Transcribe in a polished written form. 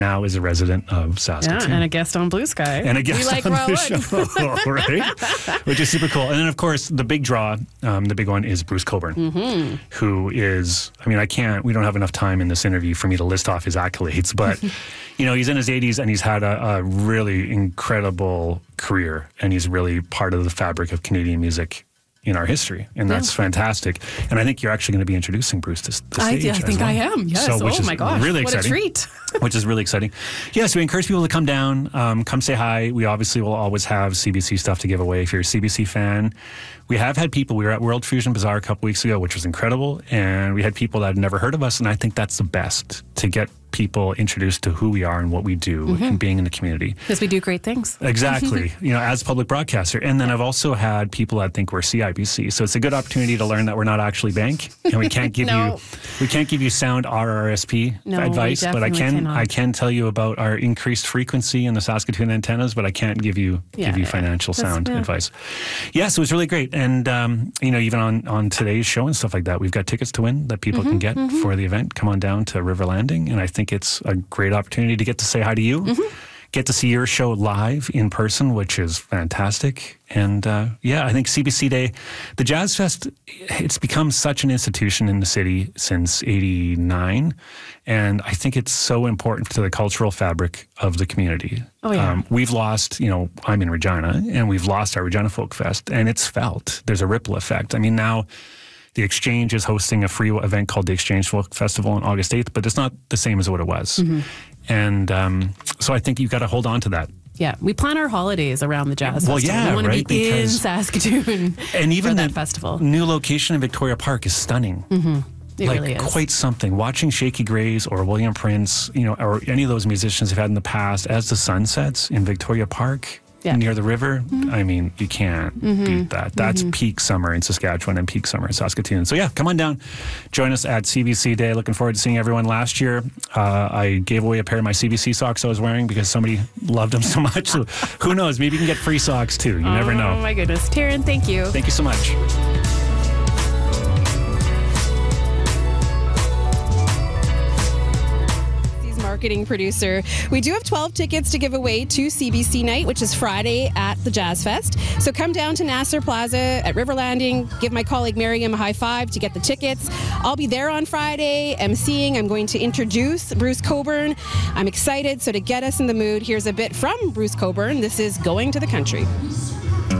now is a resident of Saskatoon. Yeah, and a guest on Blue Sky. And a guest like on Raw the show, right? Which is super cool. And then, of course, the big draw, the big one is Bruce Cockburn, who is, I mean, we don't have enough time in this interview for me to list off his accolades, but, he's in his 80s and he's had a really incredible career, and he's really part of the fabric of Canadian music in our history, and that's fantastic. And I think you're actually going to be introducing Bruce to the stage. I think I am. Yes. So, which oh my gosh! Really what exciting. a treat! Which is really exciting. Yeah, so we encourage people to come down, come say hi. We obviously will always have CBC stuff to give away. If you're a CBC fan, we have had people. We were at World Fusion Bazaar a couple weeks ago, which was incredible, and we had people that had never heard of us, and I think that's the best, to get people introduced to who we are and what we do and being in the community. Because we do great things. Exactly. As a public broadcaster. And then I've also had people that think we're CIBC. So it's a good opportunity to learn that we're not actually bank, and we can't give you sound RRSP advice, but I can tell you about our increased frequency in the Saskatoon antennas, but I can't give you financial sound advice. Yeah, so it's really great. And even on today's show and stuff like that, we've got tickets to win that people can get for the event. Come on down to River Landing, and I think it's a great opportunity to get to say hi to you, get to see your show live in person, which is fantastic. And I think CBC Day, the Jazz Fest, it's become such an institution in the city since '89, and I think it's so important to the cultural fabric of the community. Oh, yeah. We've lost, I'm in Regina, and we've lost our Regina Folk Fest, and it's felt. There's a ripple effect. I mean, now the Exchange is hosting a free event called the Exchange Folk Festival on August 8th, but it's not the same as what it was. And so I think you've got to hold on to that. Yeah, we plan our holidays around the Jazz Festival. Yeah, we want right, to be in Saskatoon and even for that the festival. New location in Victoria Park is stunning. It really is. Quite something. Watching Shaky Grays or William Prince, or any of those musicians we've had in the past, as the sun sets in Victoria Park, near the river, I mean, you can't beat that. That's peak summer in Saskatchewan and peak summer in Saskatoon. So come on down. Join us at CBC Day. Looking forward to seeing everyone. Last year, I gave away a pair of my CBC socks I was wearing because somebody loved them so much. So who knows? Maybe you can get free socks too. You never know. Oh my goodness. Taryn, thank you. Thank you so much. Marketing producer. We do have 12 tickets to give away to CBC Night, which is Friday at the Jazz Fest. So come down to Nasser Plaza at River Landing. Give my colleague Miriam a high five to get the tickets. I'll be there on Friday emceeing. I'm going to introduce Bruce Cockburn. I'm excited. So to get us in the mood, here's a bit from Bruce Cockburn. This is Going to the Country.